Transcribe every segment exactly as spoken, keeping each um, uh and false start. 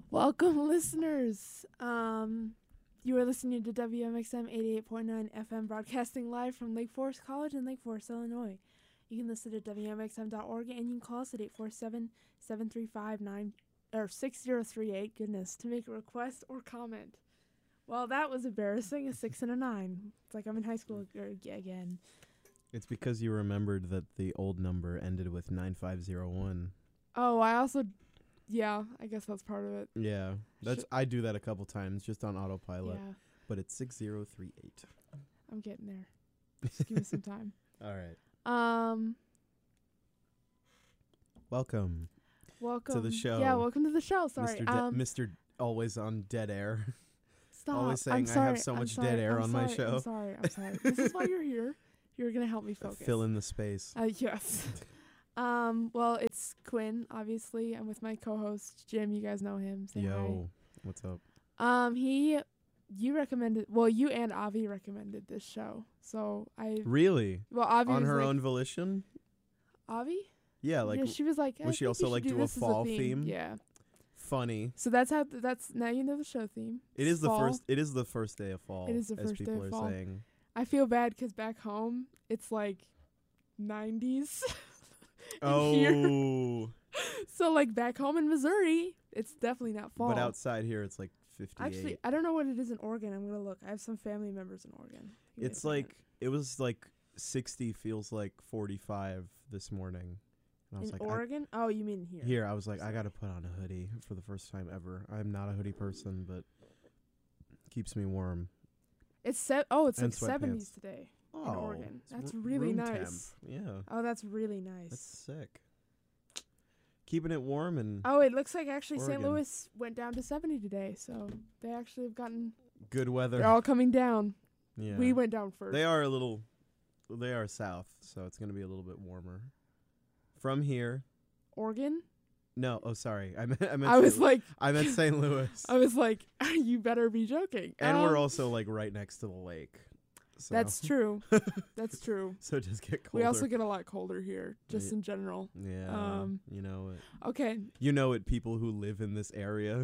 Welcome, listeners. Um, you are listening to W M X M eighty-eight point nine F M, broadcasting live from Lake Forest College in Lake Forest, Illinois. You can listen to W M X M dot org, and you can call us at eight four seven, seven three five, nine or six zero three eight. Goodness, to make a request or comment. Well, that was embarrassing. A six and a nine. It's like I'm in high school ag- again. It's because you remembered that the old number ended with nine five zero one. Oh, I also, yeah, I guess that's part of it. Yeah, that's Sh- I do that a couple times just on autopilot. Yeah, But it's six zero three eight. I'm getting there. Just give me some time. All right. Um, Welcome, welcome the show. Yeah, welcome to the show. Sorry, Mister De- um, Mister Always on dead air. stop. always saying I'm I have sorry, so I'm much sorry, dead air I'm on my sorry, show. I'm sorry. I'm sorry. This is why you're here. You're gonna help me focus. Fill in the space. Uh, yes. um. Well, it's Quinn. Obviously, I'm with my co-host Jim. You guys know him. Say Yo, what's up? hi. Um. He. You recommended. Well, you and Avi recommended this show. So I. Really? Well, Avi On was her like, own volition? Avi. Yeah, like yeah, she was like. I was she think also, you should like, do do a this as fall theme. theme? Yeah. funny. So that's how. Th- that's now you know the show theme. It is the Fall. first. It is the first day of fall. It is the as first day people of are fall. saying. I feel bad 'cause back home it's like nineties. Oh. Here. So like back home in Missouri, it's definitely not fall. But outside here, it's like fifty-eight. Actually, I don't know what it is in Oregon. I'm gonna look. I have some family members in Oregon. Give me a It's second. like it was like sixty feels like forty-five this morning. And I was in like, Oregon. Oh, you mean here? I, here I was like, I gotta put on a hoodie for the first time ever. I'm not a hoodie person, but keeps me warm. It's se- Oh, it's And like seventies sweatpants. today Oh, in Oregon. it's That's r- really room nice. temp. Yeah, Oh, that's really nice. that's sick. Keeping it warm and Oh, it looks like actually Saint Oregon. Louis went down to seventy today. So they actually have gotten. good weather. They're all coming down. Yeah, We went down first. They are a little. They are south, so it's gonna be a little bit warmer. From here, Oregon. no. Oh, sorry. I meant. I meant. I was Saint Lu- like, I meant Saint Louis. I was like, you better be joking. And Um, we're also like right next to the lake. So. That's true. That's true. So it just get colder. We also get a lot colder here, just Yeah. in general. Yeah. um, you know it. Okay, You know it. People who live in this area.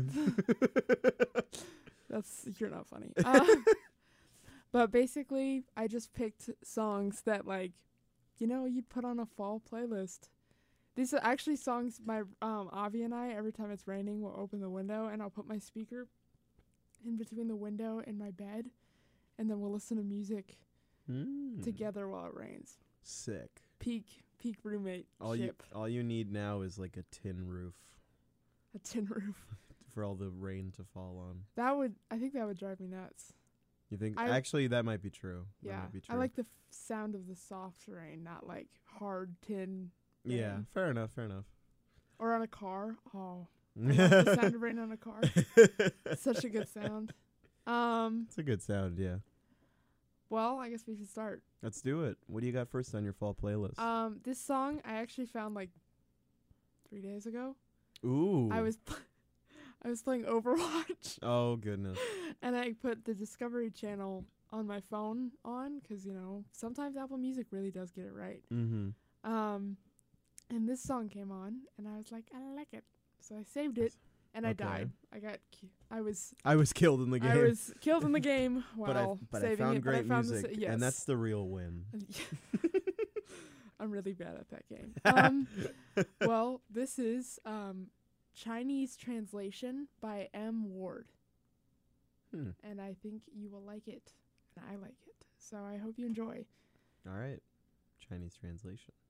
that's you're not funny. Uh, but basically, I just picked songs that like, you know, you'd put on a fall playlist. These are actually songs my um Avi and I, every time it's raining, we'll open the window and I'll put my speaker in between the window and my bed, and then we'll listen to music Mm. together while it rains. Sick. Peak peak roommate All you ship. all you need now is like a tin roof A tin roof. for all the rain to fall on. That would I think that would drive me nuts. You think? I- Actually, that might be true. That Yeah, might be true. I like the f- sound of the soft rain, not like hard tin. Yeah. rain. Fair enough. Fair enough. Or on a car. Oh, I love the sound of rain on a car. It's such a good sound. Um, It's a good sound. Yeah. well, I guess we should start. Let's do it. What do you got first on your fall playlist? Um, this song I actually found like three days ago. Ooh. I was, pl- I was playing Overwatch, Oh goodness. and I put the Discovery Channel on my phone on, 'cause you know sometimes Apple Music really does get it right. Mm-hmm. Um, and this song came on, and I was like, I like it. So I saved it, and I Okay. died. I got, ki- I was, I was killed in the game. I was killed in the game while but I but I saving found it. great but I found music, the, sa- yes. and that's the real win. I'm really bad at that game. Um, well, this is um, Chinese translation by M. Ward, Hmm. and I think you will like it, and I like it. So I hope you enjoy. All right. Chinese translation.